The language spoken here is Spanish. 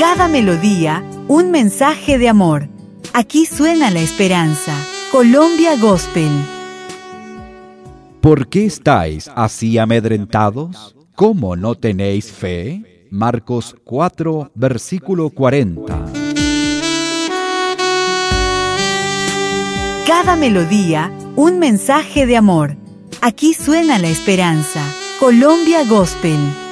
Cada melodía, un mensaje de amor. Aquí suena la esperanza. Colombia Gospel. ¿Por qué estáis así amedrentados? ¿Cómo no tenéis fe? Marcos 4, versículo 40. Cada melodía, un mensaje de amor. Aquí suena la esperanza. Colombia Gospel.